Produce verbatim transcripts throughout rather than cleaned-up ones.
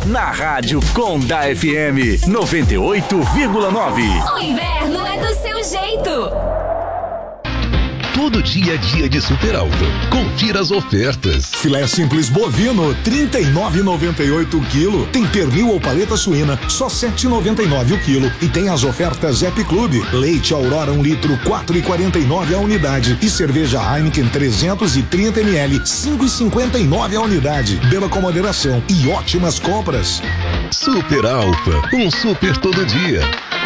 na Rádio Conda F M noventa e oito vírgula nove. O inverno é do seu jeito. Todo dia é dia de Super Alfa. Confira as ofertas. Filé simples bovino, trinta e nove reais e noventa e oito centavos o quilo. Tem pernil ou paleta suína, só sete reais e noventa e nove centavos o quilo. E tem as ofertas Zep Clube. Leite Aurora um litro, quatro reais e quarenta e nove centavos a unidade. E cerveja Heineken trezentos e trinta mililitros, cinco reais e cinquenta e nove centavos a unidade. Beba com moderação e ótimas compras. Super Alfa, um super todo dia.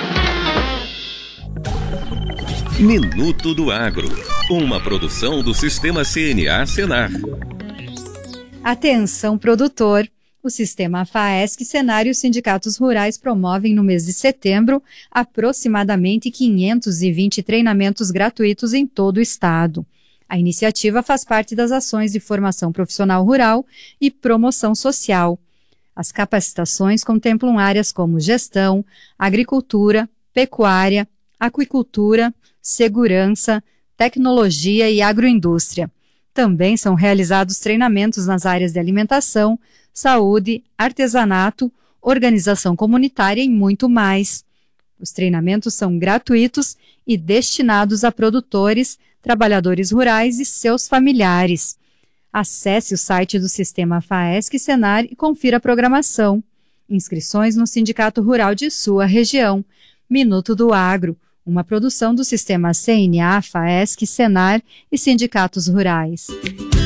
Minuto do Agro, uma produção do Sistema C N A Senar. Atenção, produtor! O Sistema FAESC, Senar e os sindicatos rurais promovem no mês de setembro aproximadamente quinhentos e vinte treinamentos gratuitos em todo o estado. A iniciativa faz parte das ações de formação profissional rural e promoção social. As capacitações contemplam áreas como gestão, agricultura, pecuária, aquicultura, segurança, tecnologia e agroindústria. Também são realizados treinamentos nas áreas de alimentação, saúde, artesanato, organização comunitária e muito mais. Os treinamentos são gratuitos e destinados a produtores, trabalhadores rurais e seus familiares. Acesse o site do Sistema FAESC Senar e confira a programação. Inscrições no Sindicato Rural de sua região. Minuto do Agro, uma produção do Sistema C N A, FAESC, Senar e sindicatos rurais.